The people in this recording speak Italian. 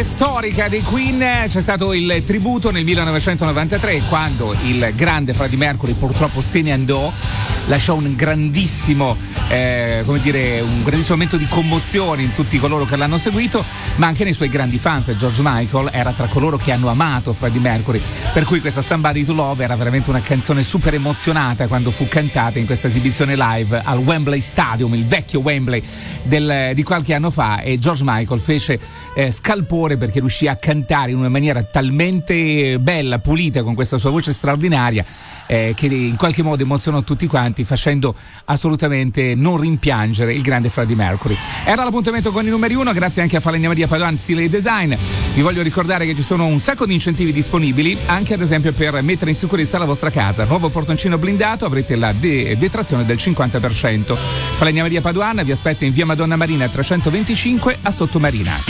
edizione storica dei Queen. C'è stato il tributo nel 1993, quando il grande Freddie Mercury purtroppo se ne andò, lasciò un grandissimo un grandissimo momento di commozione in tutti coloro che l'hanno seguito, ma anche nei suoi grandi fans. George Michael era tra coloro che hanno amato Freddie Mercury, per cui questa Somebody to Love era veramente una canzone super emozionata quando fu cantata in questa esibizione live al Wembley Stadium, il vecchio Wembley di qualche anno fa, e George Michael fece scalpore perché riuscì a cantare in una maniera talmente bella, pulita, con questa sua voce straordinaria, che in qualche modo emozionò tutti quanti, facendo assolutamente non rimpiangere il grande Freddie Mercury. Era l'appuntamento con i numeri 1, grazie anche a Falegnameria Padoan Stile e Design. Vi voglio ricordare che ci sono un sacco di incentivi disponibili, anche ad esempio per mettere in sicurezza la vostra casa. Nuovo portoncino blindato, avrete la detrazione del 50%. Falegnameria Padoan vi aspetta in via Madonna Marina 325 a Sottomarina.